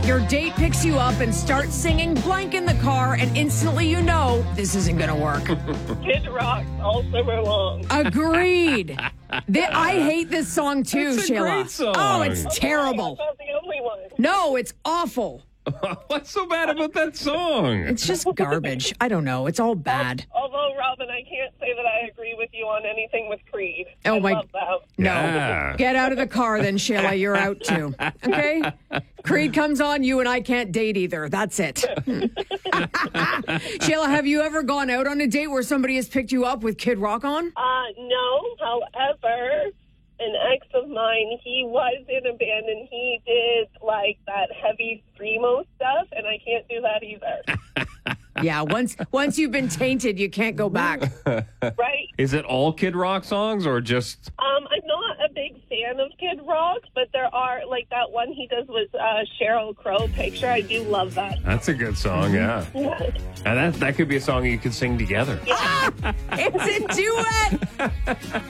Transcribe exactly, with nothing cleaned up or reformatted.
Your date picks you up and starts singing blank in the car, and instantly you know this isn't going to work. Kid Rock all summer long. Agreed. The, I hate this song too, It's a Sheila. great song. Oh, it's terrible. I'm not the only one. No, it's awful. What's so bad about that song? It's just garbage. I don't know. It's all bad. Although, Robin, I can't say that I agree with you on anything with Creed. Oh, I my- love that. No. Yeah. Get out of the car then, Sheila. You're out too. Okay? Creed comes on, you and I can't date either. That's it. Sheila, have you ever gone out on a date where somebody has picked you up with Kid Rock on? Uh, no, however, an ex of mine, he was in a band and he did like that heavy screamo stuff, and I can't do that either. Yeah, once once you've been tainted, you can't go back. Right? Is it all Kid Rock songs or just... Um, I'm not a big fan of Kid Rock, but there are, like that one he does with uh, Sheryl Crow, Picture. I do love that. That's a good song, yeah. Yes. And that, that could be a song you could sing together. It's a duet.